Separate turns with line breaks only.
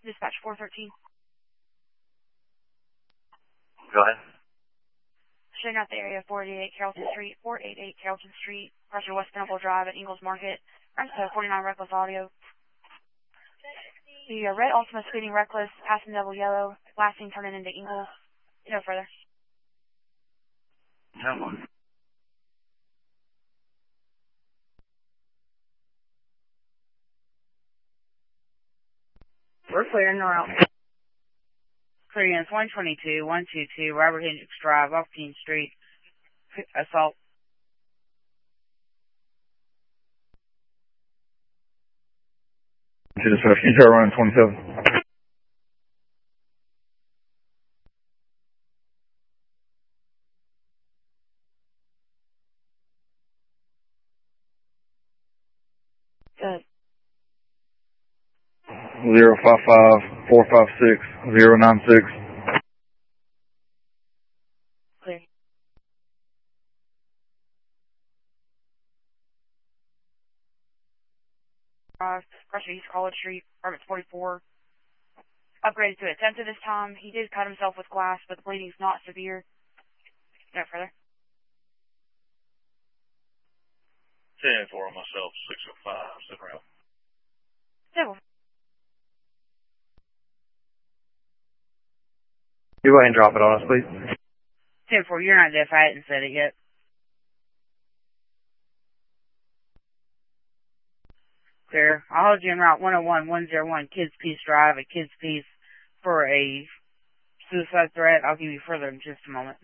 Dispatch 413.
Go ahead.
Showing out the area 488 Carrollton Street, 488 Carrollton Street, pressure West Temple Drive at Ingalls Market, runs to 49 Reckless Audio. The red Ultima speeding reckless, passing double yellow, blasting turning into Ingalls. No further.
No one.
We're clearing the route. Clearing is 122, 122, Robert Hendricks Drive, off King Street. Assault.
To dispatch, can you try running 27?
Good.
055-456-096.
Clear. Pressure East College Street, apartment 44. Upgraded to attempted this time. He did cut himself with glass, but the bleeding's not severe. No further.
10-4 on myself, 605, sit around.
No.
You go ahead and drop it on us, please.
10-4, you're not deaf. I hadn't said it yet. Clear. I'll hold you in route 101-101 Kids Peace Drive at Kids Peace for a suicide threat. I'll give you further in just a moment.